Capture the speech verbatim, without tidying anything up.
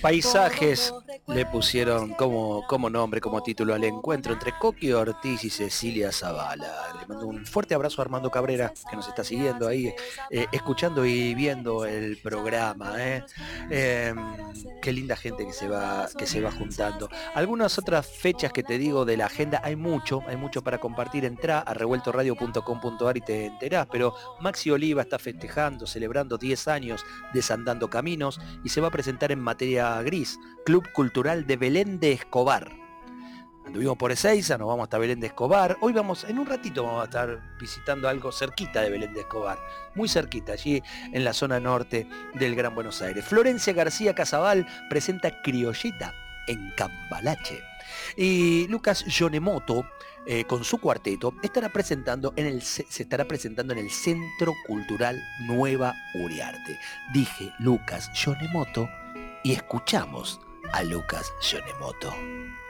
Paisajes le pusieron como, como nombre, como título al encuentro entre Coqui Ortiz y Cecilia Zavala. Le mando un fuerte abrazo a Armando Cabrera, que nos está siguiendo ahí, eh, escuchando y viendo el programa. ¿eh? Eh, qué linda gente que se va, que se va juntando. Algunas otras fechas que te digo de la agenda, hay mucho, hay mucho para compartir. Entrá a revuelto radio punto com punto ar y te enterás, pero Maxi Oliva está festejando, celebrando diez años Desandando Caminos y se va a presentar en Materia Gris, Club Cultural de Belén de Escobar. Anduvimos por Ezeiza, nos vamos hasta Belén de Escobar. Hoy vamos, en un ratito vamos a estar visitando algo cerquita de Belén de Escobar, muy cerquita, allí en la zona norte del Gran Buenos Aires. Florencia García Casabal presenta Criollita en Cambalache. Y Lucas Yonemoto, eh, con su cuarteto, estará presentando en el, se estará presentando en el Centro Cultural Nueva Uriarte. Dije Lucas Yonemoto y escuchamos a Lucas Yonemoto.